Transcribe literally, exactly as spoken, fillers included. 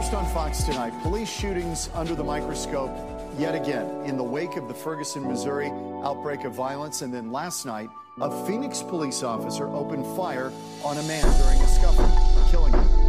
First on Fox tonight, police shootings under the microscope yet again in the wake of the Ferguson, Missouri outbreak of violence. And then last night, a Phoenix police officer opened fire on a man during a scuffle, killing him.